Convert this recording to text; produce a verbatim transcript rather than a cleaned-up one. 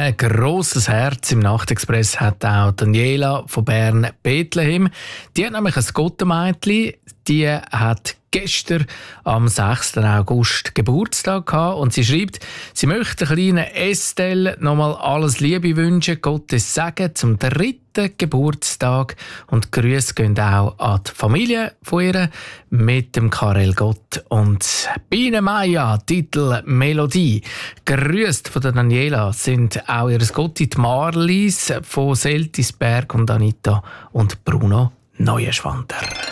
ein grosses Herz im Nachtexpress hat auch Daniela von Bern Bethlehem. Die hat nämlich ein Gottemädchen, die hat gestern am sechsten August Geburtstag gehabt und sie schreibt, sie möchte der kleinen Estelle nochmal alles Liebe wünschen, Gottes Segen zum dritten Geburtstag und Grüße gehen auch an die Familie von ihr mit dem Karel Gott und Biene Maya, Titel Melodie. Grüßt von der Daniela sind auch ihr Gotti die Marlies von Seltisberg und Anita und Bruno Neuenschwander.